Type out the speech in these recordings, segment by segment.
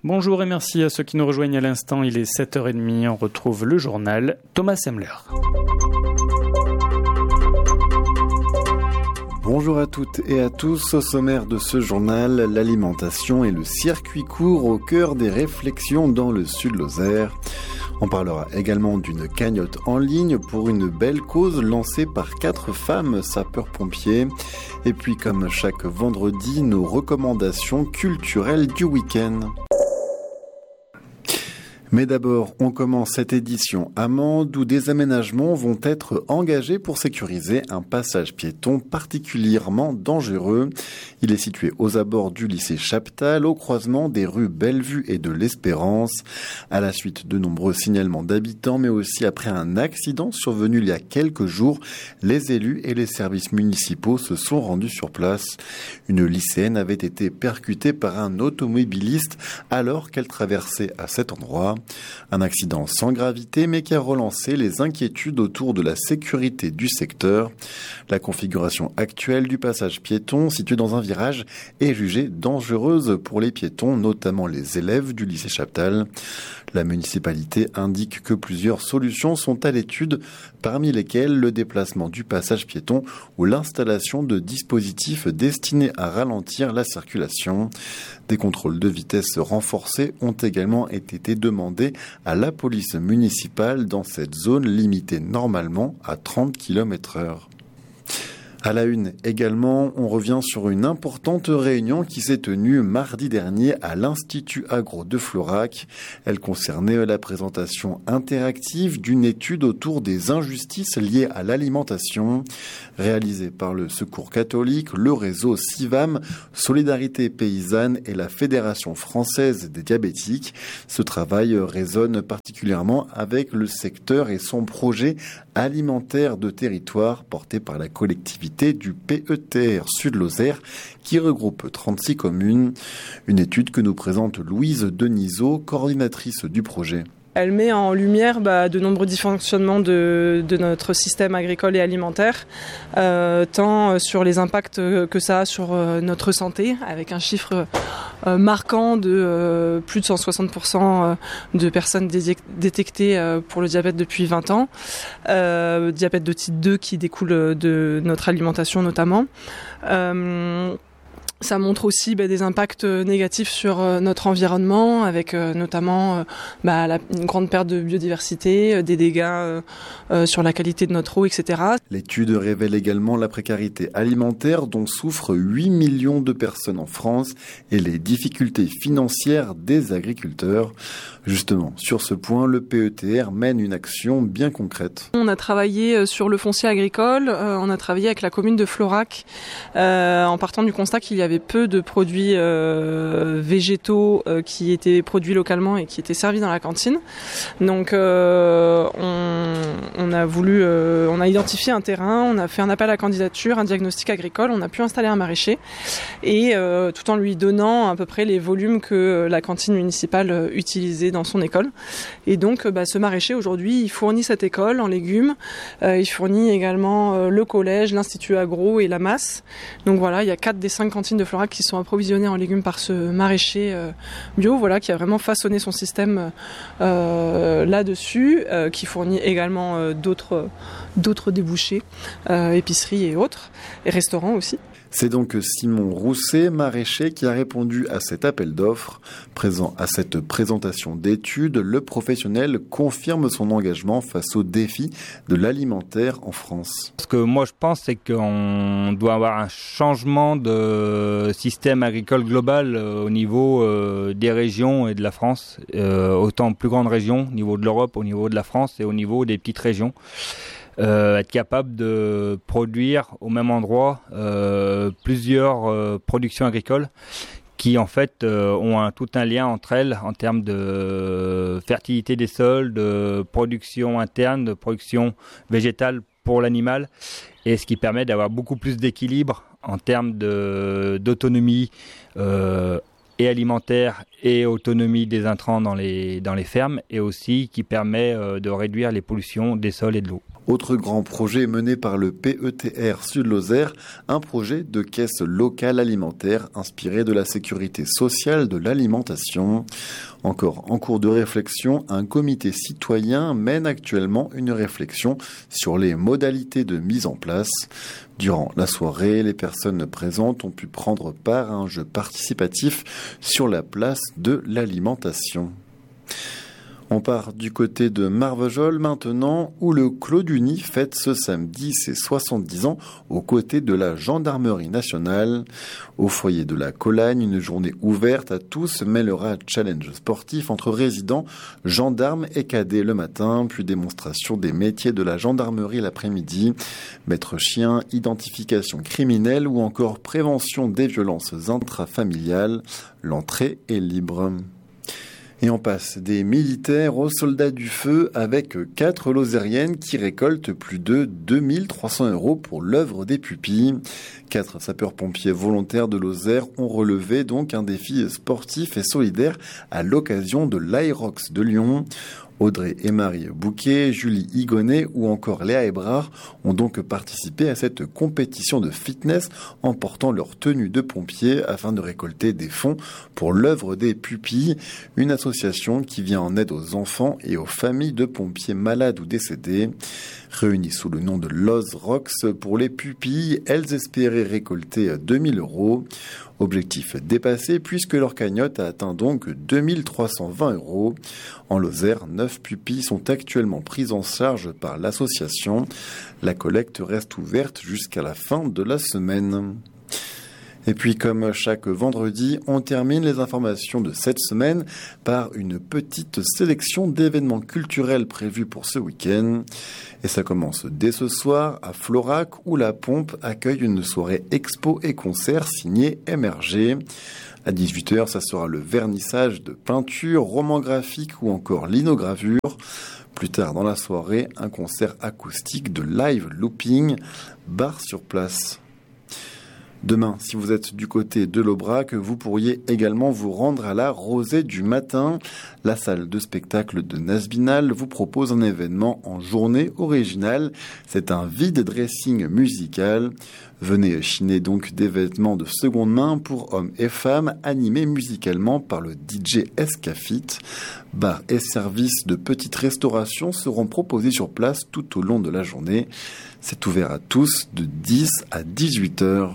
Bonjour et merci à ceux qui nous rejoignent à l'instant. Il est 7h30, on retrouve le journal. Thomas Semler. Bonjour à toutes et à tous. Au sommaire de ce journal, l'alimentation et le circuit court au cœur des réflexions dans le Sud-Lozère. On parlera également d'une cagnotte en ligne pour une belle cause lancée par 4 femmes sapeurs-pompiers. Et puis comme chaque vendredi, nos recommandations culturelles du week-end. Mais d'abord, on commence cette édition à Mende où des aménagements vont être engagés pour sécuriser un passage piéton particulièrement dangereux. Il est situé aux abords du lycée Chaptal, au croisement des rues Bellevue et de l'Espérance. À la suite de nombreux signalements d'habitants, mais aussi après un accident survenu il y a quelques jours, les élus et les services municipaux se sont rendus sur place. Une lycéenne avait été percutée par un automobiliste alors qu'elle traversait à cet endroit. Un accident sans gravité mais qui a relancé les inquiétudes autour de la sécurité du secteur. La configuration actuelle du passage piéton situé dans un virage est jugée dangereuse pour les piétons, notamment les élèves du lycée Chaptal. La municipalité indique que plusieurs solutions sont à l'étude, parmi lesquelles le déplacement du passage piéton ou l'installation de dispositifs destinés à ralentir la circulation. Des contrôles de vitesse renforcés ont également été demandés à la police municipale dans cette zone limitée normalement à 30 km/h. À la une également, on revient sur une importante réunion qui s'est tenue mardi dernier à l'Institut Agro de Florac. Elle concernait la présentation interactive d'une étude autour des injustices liées à l'alimentation. Réalisée par le Secours catholique, le réseau SIVAM, Solidarité paysanne et la Fédération française des diabétiques. Ce travail résonne particulièrement avec le secteur et son projet alimentaire de territoire porté par la collectivité du PETR Sud-Lozère qui regroupe 36 communes. Une étude que nous présente Louise Denisot, coordinatrice du projet. Elle met en lumière de nombreux dysfonctionnements de notre système agricole et alimentaire, tant sur les impacts que ça a sur notre santé, avec un chiffre marquant de plus de 160% de personnes détectées pour le diabète depuis 20 ans, diabète de type 2 qui découle de notre alimentation notamment. Ça montre aussi des impacts négatifs sur notre environnement, avec notamment une grande perte de biodiversité, des dégâts sur la qualité de notre eau, etc. L'étude révèle également la précarité alimentaire dont souffrent 8 millions de personnes en France et les difficultés financières des agriculteurs. Justement, sur ce point, le PETR mène une action bien concrète. On a travaillé sur le foncier agricole, on a travaillé avec la commune de Florac, en partant du constat qu'il y avait peu de produits végétaux qui étaient produits localement et qui étaient servis dans la cantine. Donc on a identifié un terrain, on a fait un appel à candidature, un diagnostic agricole, on a pu installer un maraîcher et tout en lui donnant à peu près les volumes que la cantine municipale utilisait dans son école. Et donc ce maraîcher aujourd'hui il fournit cette école en légumes, il fournit également le collège, l'institut agro et la masse. Donc voilà, il y a 4 des 5 cantines de Florac qui sont approvisionnées en légumes par ce maraîcher bio, qui a vraiment façonné son système là-dessus, qui fournit également d'autres débouchés, épiceries et autres, et restaurants aussi. C'est donc Simon Rousset, maraîcher, qui a répondu à cet appel d'offres. Présent à cette présentation d'études, le professionnel confirme son engagement face aux défis de l'alimentaire en France. Ce que moi je pense, c'est qu'on doit avoir un changement de système agricole global au niveau des régions et de la France, autant plus grandes régions, au niveau de l'Europe, au niveau de la France et au niveau des petites régions. Être capable de produire au même endroit plusieurs productions agricoles qui en fait ont tout un lien entre elles en termes de fertilité des sols, de production interne, de production végétale pour l'animal, et ce qui permet d'avoir beaucoup plus d'équilibre en termes d'autonomie et alimentaire et autonomie des intrants dans les fermes, et aussi qui permet de réduire les pollutions des sols et de l'eau. Autre grand projet mené par le PETR Sud-Lozère, un projet de caisse locale alimentaire inspiré de la sécurité sociale de l'alimentation. Encore en cours de réflexion, un comité citoyen mène actuellement une réflexion sur les modalités de mise en place. Durant la soirée, les personnes présentes ont pu prendre part à un jeu participatif sur la place de l'alimentation. On part du côté de Marvejols maintenant, où le Clos du Nid fête ce samedi ses 70 ans aux côtés de la Gendarmerie nationale. Au foyer de la Colagne, une journée ouverte à tous mêlera challenge sportif entre résidents, gendarmes et cadets le matin, puis démonstration des métiers de la gendarmerie l'après-midi, maître chien, identification criminelle ou encore prévention des violences intrafamiliales. L'entrée est libre. Et on passe des militaires aux soldats du feu avec 4 lozériennes qui récoltent plus de 2300 € pour l'œuvre des pupilles. 4 sapeurs-pompiers volontaires de Lozère ont relevé donc un défi sportif et solidaire à l'occasion de l'Aérox de Lyon. Audrey et Marie Bouquet, Julie Higonnet ou encore Léa Ebrard ont donc participé à cette compétition de fitness en portant leur tenue de pompier afin de récolter des fonds pour l'œuvre des pupilles, une association qui vient en aide aux enfants et aux familles de pompiers malades ou décédés. Réunies sous le nom de Lozrox pour les pupilles, elles espéraient récolter 2000 €. Objectif dépassé puisque leur cagnotte a atteint donc 2320 €. En Lozère, 9 pupilles sont actuellement prises en charge par l'association. La collecte reste ouverte jusqu'à la fin de la semaine. Et puis, comme chaque vendredi, on termine les informations de cette semaine par une petite sélection d'événements culturels prévus pour ce week-end. Et ça commence dès ce soir à Florac, où la Pompe accueille une soirée expo et concert signée MRG. À 18h, ça sera le vernissage de peinture, romans graphiques ou encore linogravure. Plus tard dans la soirée, un concert acoustique de live looping, bar sur place. Demain, si vous êtes du côté de l'Aubrac, vous pourriez également vous rendre à la Rosée du Matin. La salle de spectacle de Nasbinal vous propose un événement en journée originale. C'est un vide dressing musical. Venez chiner donc des vêtements de seconde main pour hommes et femmes, animés musicalement par le DJ Escafit. Bars et services de petite restauration seront proposés sur place tout au long de la journée. C'est ouvert à tous de 10 à 18h.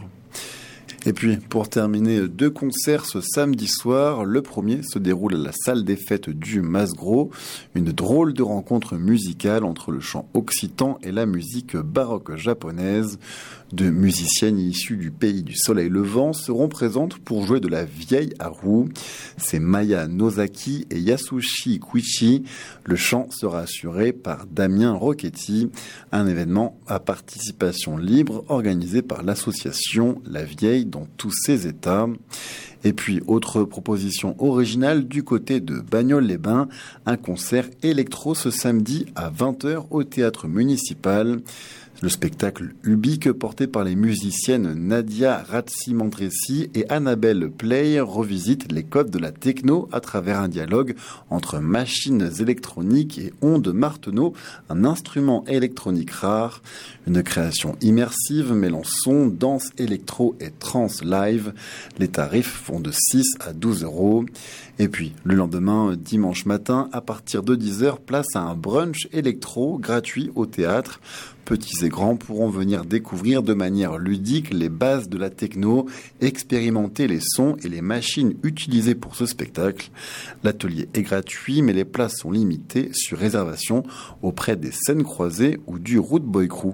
Et puis, pour terminer, 2 concerts ce samedi soir. Le premier se déroule à la salle des fêtes du Masgros. Une drôle de rencontre musicale entre le chant occitan et la musique baroque japonaise. 2 musiciennes issues du pays du soleil levant seront présentes pour jouer de la vieille haru. C'est Maya Nozaki et Yasushi Kuichi. Le chant sera assuré par Damien Rocchetti. Un événement à participation libre organisé par l'association La Vieille dans tous ses états. Et puis, autre proposition originale du côté de Bagnoles-les-Bains, un concert électro ce samedi à 20h au théâtre municipal. Le spectacle ubique porté par les musiciennes Nadia Razzi-Mandressi et Annabelle Play revisite les codes de la techno à travers un dialogue entre machines électroniques et ondes Martenot, un instrument électronique rare. Une création immersive mêlant son, danse, électro et trance live. Les tarifs vont de 6 à 12 €. Et puis, le lendemain, dimanche matin, à partir de 10h, place à un brunch électro gratuit au théâtre. Petits et grands pourront venir découvrir de manière ludique les bases de la techno, expérimenter les sons et les machines utilisées pour ce spectacle. L'atelier est gratuit, mais les places sont limitées sur réservation auprès des scènes croisées ou du Root Boy Crew.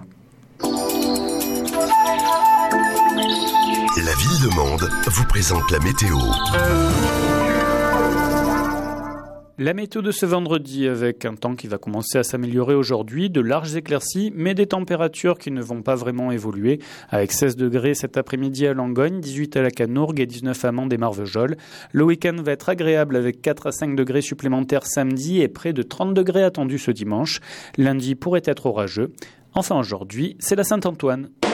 La ville de Mende vous présente la météo. La météo de ce vendredi avec un temps qui va commencer à s'améliorer aujourd'hui, de larges éclaircies, mais des températures qui ne vont pas vraiment évoluer, avec 16 degrés cet après-midi à Langogne, 18 à la Canourgue et 19 à Mende et Marvejols. Le week-end va être agréable avec 4 à 5 degrés supplémentaires samedi et près de 30 degrés attendus ce dimanche. Lundi pourrait être orageux. Enfin aujourd'hui, c'est la Saint-Antoine.